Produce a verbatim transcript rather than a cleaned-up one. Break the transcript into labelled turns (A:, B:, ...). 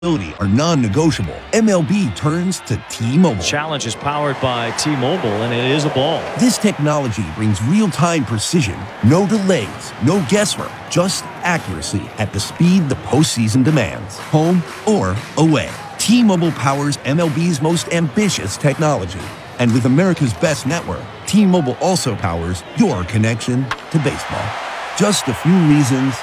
A: are non-negotiable, M L B turns to T-Mobile.
B: Challenge is powered by T-Mobile, and it is a ball.
A: This technology brings real-time precision, no delays, no guesswork, just accuracy at the speed the postseason demands. Home or away, T-Mobile powers M L B's most ambitious technology. And with America's best network, T-Mobile also powers your connection to baseball. Just a few reasons